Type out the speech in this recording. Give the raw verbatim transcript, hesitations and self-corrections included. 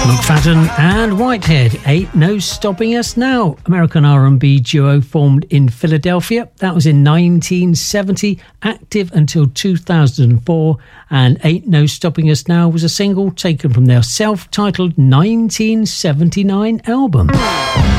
McFadden and Whitehead, Ain't No Stopping Us Now. American R and B duo formed in Philadelphia. That was in nineteen seventy, active until two thousand four, and Ain't No Stopping Us Now was a single taken from their self-titled nineteen seventy-nine album.